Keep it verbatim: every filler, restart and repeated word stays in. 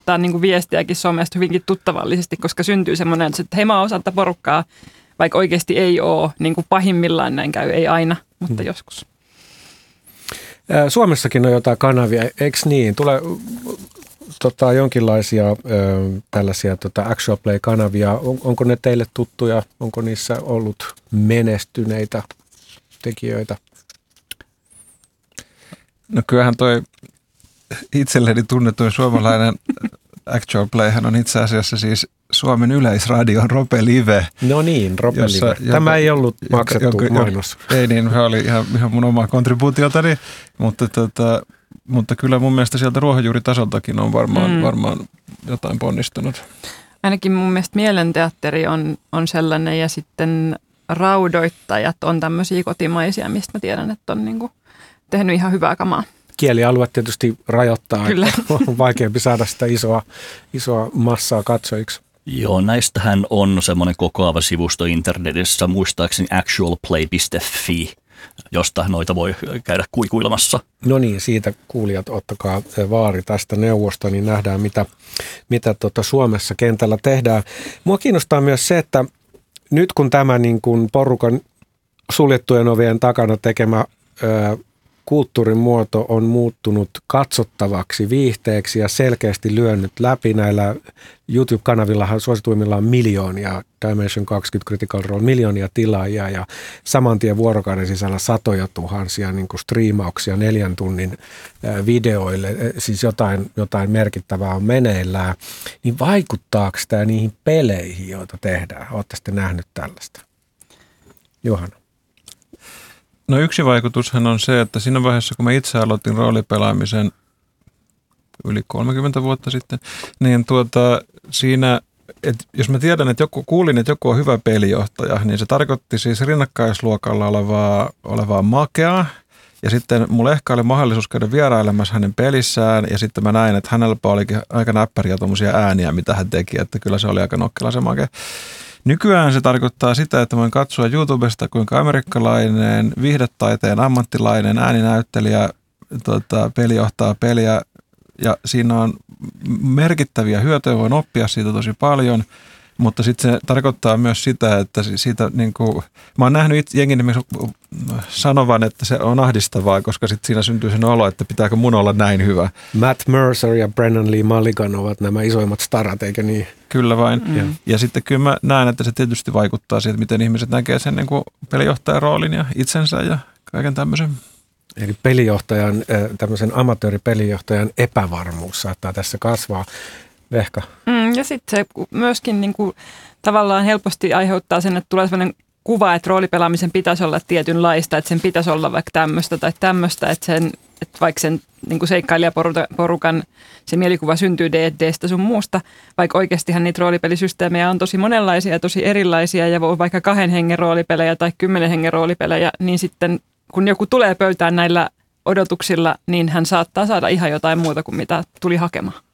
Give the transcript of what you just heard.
laittaa niin kuin viestiäkin somesta hyvinkin tuttavallisesti, koska syntyy semmoinen, että hei, mä oon osa tätä porukkaa, vaikka oikeasti ei ole, niin kuin pahimmillaan näin käy, ei aina, mutta hmm. joskus. Suomessakin on jotain kanavia, eikö niin? Tulee tota, jonkinlaisia ö, tällaisia tota, actual play-kanavia. On, onko ne teille tuttuja? Onko niissä ollut menestyneitä tekijöitä? No kyllähän toi itselleni tunnetuin suomalainen actual playhän on itse asiassa siis Suomen Yleisradion Rope Live. No niin, Rope jossa, Live. Tämä joka, ei ollut maksettu joka, joka, mainos. Ei niin, se oli ihan, ihan mun omaa kontribuutiotani, mutta, tota, mutta kyllä mun mielestä sieltä ruohonjuuritasoltakin on varmaan, mm. varmaan jotain ponnistunut. Ainakin mun mielestä mielenteatteri on, on sellainen ja sitten raudoittajat on tämmöisiä kotimaisia, mistä mä tiedän, että on niinku tehnyt ihan hyvää kamaa. Kielialue tietysti rajoittaa, Kyllä. että on vaikeampi saada sitä isoa, isoa massaa katsojiksi. Joo, näistähän on semmoinen kokoava sivusto internetissä, muistaakseni actualplay piste fi, josta noita voi käydä kuikuilemassa. No niin, siitä kuulijat ottakaa vaari tästä neuvosta, niin nähdään mitä, mitä tuota Suomessa kentällä tehdään. Mua kiinnostaa myös se, että nyt kun tämä niin kuin porukan suljettujen ovien takana tekemä ö, kulttuurin muoto on muuttunut katsottavaksi viihteeksi ja selkeästi lyönyt läpi. Näillä YouTube-kanavillahan suosituimmillaan miljoonia, Dimension kaksikymmentä Critical Role, miljoonia tilaajia ja saman tien vuorokauden sisällä satoja tuhansia niin kuin striimauksia neljän tunnin videoille, siis jotain, jotain merkittävää on meneillään. Niin vaikuttaako tämä niihin peleihin, joita tehdään? Oletteko sitten nähnyt tällaista? Johanna. No yksi vaikutushan on se, että siinä vaiheessa, kun mä itse aloitin roolipelaamisen yli kolmekymmentä vuotta sitten, niin tuota, siinä, että jos mä tiedän, että joku, kuulin, että joku on hyvä pelijohtaja, niin se tarkoitti siis rinnakkaisluokalla olevaa, olevaa makeaa. Ja sitten mulla ehkä oli mahdollisuus käydä vierailemassa hänen pelissään, ja sitten mä näin, että hänellä olikin aika näppäriä tuommoisia ääniä, mitä hän teki, että kyllä se oli aika nokkela se make. Nykyään se tarkoittaa sitä, että voin katsoa YouTubesta, kuinka amerikkalainen viihdetaiteen ammattilainen ääninäyttelijä tota, peli johtaa peliä, ja siinä on merkittäviä hyötyjä, voin oppia siitä tosi paljon, mutta sitten se tarkoittaa myös sitä, että siitä niin kuin, mä oon nähnyt itse jengin sanovan, että se on ahdistavaa, koska sitten siinä syntyy sen olo, että pitääkö mun olla näin hyvä. Matt Mercer ja Brennan Lee Mulligan ovat nämä isoimmat starat, eikö niin? Kyllä vain. Mm. Ja sitten kyllä mä näen, että se tietysti vaikuttaa siihen, miten ihmiset näkee sen niin kuin pelijohtajan roolin ja itsensä ja kaiken tämmöisen. Eli pelijohtajan, tämmöisen amatööripelijohtajan epävarmuus saattaa tässä kasvaa. Vehka. Mm, ja sitten se myöskin niin kuin, tavallaan helposti aiheuttaa sen, että tulee sellainen kuva, että roolipelaamisen pitäisi olla tietynlaista, että sen pitäisi olla vaikka tämmöistä tai tämmöistä, että, sen, että vaikka sen niin kuin seikkailijaporukan se mielikuva syntyy D and D:stä sun muusta, vaikka oikeastihan niitä roolipelisysteemejä on tosi monenlaisia ja tosi erilaisia ja voi vaikka kahden hengen roolipelejä tai kymmenen hengen roolipelejä, niin sitten kun joku tulee pöytään näillä odotuksilla, niin hän saattaa saada ihan jotain muuta kuin mitä tuli hakemaan.